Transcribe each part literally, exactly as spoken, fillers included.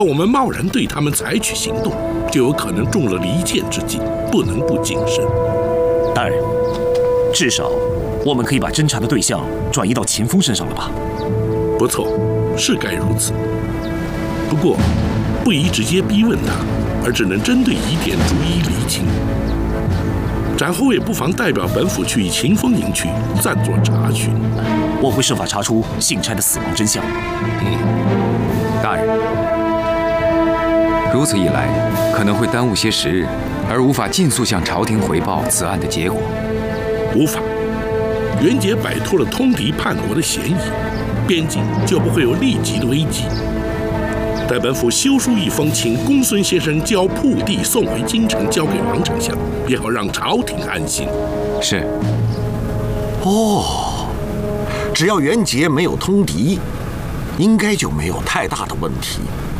我们贸然对他们采取行动，就有可能中了离间之计，不能不谨慎。 大人，至少我们可以把侦查的对象转移到秦风身上了吧？ 不错，是该如此。不过，不宜直接逼问他，而只能针对疑点逐一厘清。展后卫不妨代表本府去秦风营区暂作查询。 我会设法查出信差的死亡真相。 嗯， 大人，如此一来，可能会耽误些时日，而无法尽速向朝廷回报此案的结果。 无法，袁杰摆脱了通敌叛国的嫌疑，边境就不会有立即的危机。待本府修书一封，请公孙先生将铺地送回京城，交给王丞相，也好让朝廷安心。 是。 哦，只要袁杰没有通敌，应该就没有太大的问题。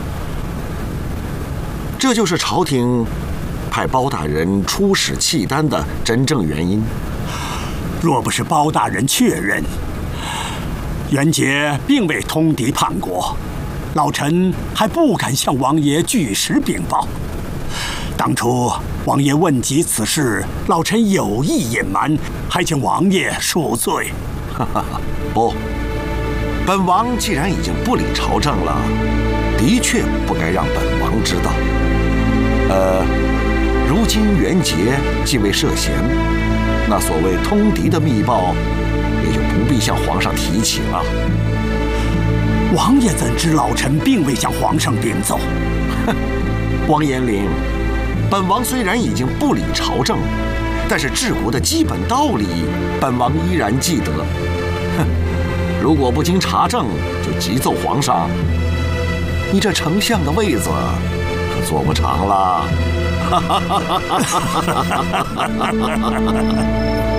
这就是朝廷派包大人出使契丹的真正原因。 若不是包大人确认袁杰并未通敌叛国，老臣还不敢向王爷据实禀报。当初王爷问及此事，老臣有意隐瞒，还请王爷恕罪。 哈哈，不，本王既然已经不理朝政了，的确不该让本王知道。呃，如今袁杰既未涉嫌，那所谓通敌的密报，也就不必向皇上提起了。 王爷怎知老臣并未向皇上禀奏？ 哼，王延龄，本王虽然已经不理朝政，但是治国的基本道理，本王依然记得。哼，如果不经查证就急奏皇上，你这丞相的位子可坐不长了。哈哈哈哈哈哈！